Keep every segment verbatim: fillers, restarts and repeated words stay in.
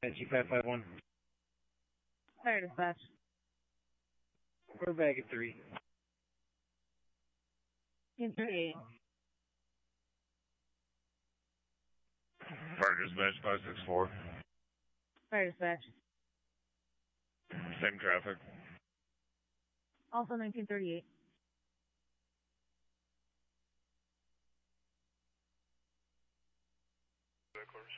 G five five one. Fire dispatch. We're back at three. In three. Fire dispatch five six four. Fire dispatch. Same traffic. Also nineteen thirty-eight. Headquarters.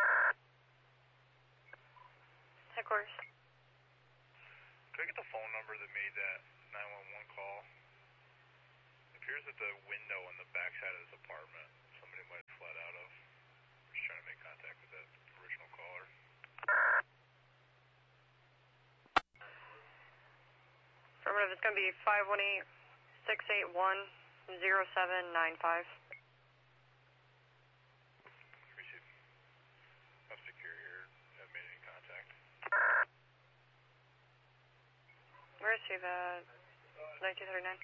Headquarters. Can I get the phone number that made that nine one one call? It appears that the window on the backside of this apartment, somebody might have fled out of. We're just trying to make contact with that original caller. Affirmative, it's going to be five one eight, six eight one, zero seven nine five. Receive. Must be here. Haven't made any contact. Receive at nineteen thirty-nine.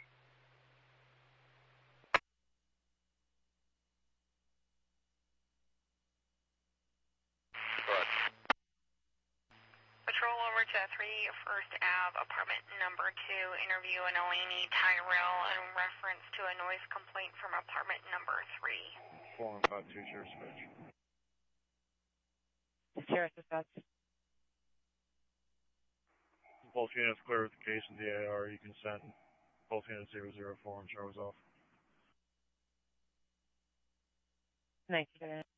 Patrol over to three First Ave, apartment number two, interview an Eleni Tyrell in reference to a noise complaint from apartment number three. four one five two, Sheriff's Dispatch. Sheriff's dispatch. Both units clear with the case and D A R. You can send both units zero zero four and Charles off. nineteen thirty-nine.